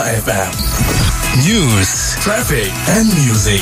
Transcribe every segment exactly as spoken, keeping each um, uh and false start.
F M. News, traffic, and music.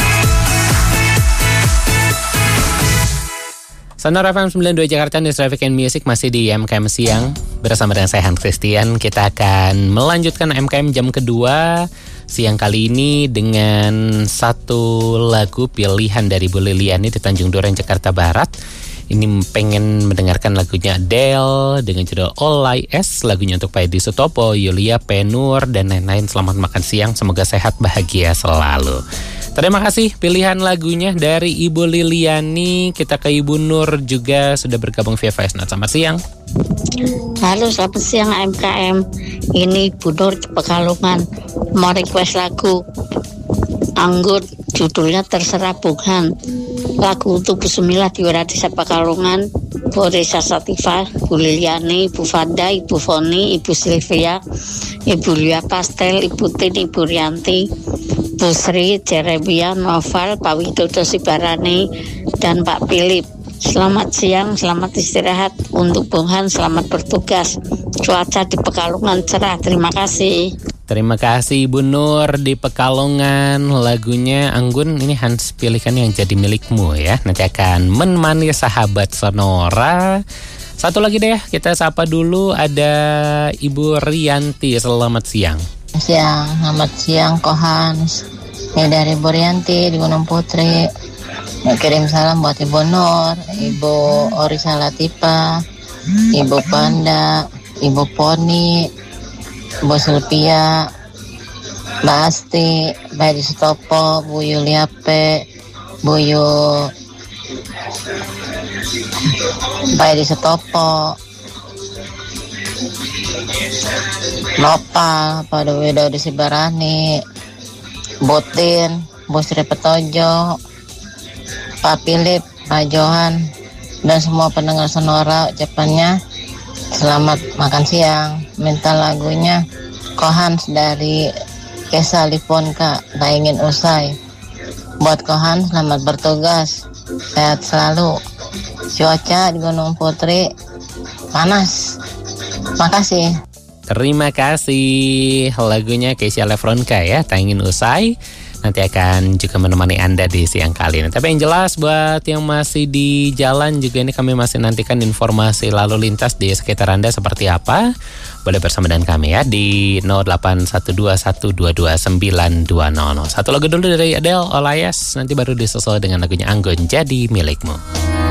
Sonora F M sembilan puluh dua Jakarta, News, Traffic, and Music masih di M K M Siang. Bersama dengan saya Hans Christian, kita akan melanjutkan M K M jam kedua siang kali ini dengan satu lagu pilihan dari Bu Liliani di Tanjung Duren, Jakarta Barat. Ini pengen mendengarkan lagunya Adele dengan judul All I S, lagunya untuk Pak Edi Sutopo, Yulia Penur, dan lain-lain. Selamat makan siang, semoga sehat, bahagia selalu. Terima kasih pilihan lagunya dari Ibu Liliani. Kita ke Ibu Nur juga sudah bergabung via voice note. Selamat siang. Halo, selamat siang M K M. Ini Ibu Nur di Pekalongan. Mau request lagu Anggun, judulnya Terserah Bukan. Lagu untuk Bu Sumilah di Wiradesa Pekalongan, Bu Risa Sativa, Bu Liliani, Ibu Fanda, Ibu Foni, Ibu Silvia, Ibu Lia Pastel, Ibu Tin, Ibu Rianti, Bu Sri, Jeremia, Noval, Pak Widodo Sibarani, dan Pak Philip. Selamat siang, selamat istirahat. Untuk Bung Han, selamat bertugas. Cuaca di Pekalongan cerah, terima kasih. Terima kasih Ibu Nur di Pekalongan. Lagunya Anggun, ini Hans pilihkan yang jadi milikmu ya. Nanti akan menemani sahabat Sonora. Satu lagi deh, kita sapa dulu, ada Ibu Rianti. Selamat siang. Siang, selamat siang Kohans. Ini dari Bu Rianti di Gunung Putri. Mau kirim salam buat Ibu Nur, Ibu Orisa Latifa, Ibu Panda, Ibu Poni, Bu Silvia, Mbak Asti, Mbak Edi Sutopo, Bu Yulia P, Bu Yu, Mbak Edi Sutopo, Nopal, Pak Widodo Sibarani, Botin, Bu Sri Petojo, Pak Philip, Pak Johan, dan semua pendengar Sonora. Ucapannya selamat makan siang. Minta lagunya Kohans dari Kesa Liponka, Tak Ingin Usai. Buat Kohans, selamat bertugas, sehat selalu. Cuaca di Gunung Putri panas. Makasih. Terima kasih. Lagunya Keisha Lefronka ya, Tak Ingin Usai. Nanti akan juga menemani Anda di siang kali ini. Tapi yang jelas buat yang masih di jalan juga, ini kami masih nantikan informasi lalu lintas di sekitar Anda seperti apa. Boleh bersama dengan kami ya di nol delapan satu dua satu dua dua sembilan dua nol nol. Satu lagu dulu dari Adele, All I S. Nanti baru disusul dengan lagunya Anggun, Jadi Milikmu.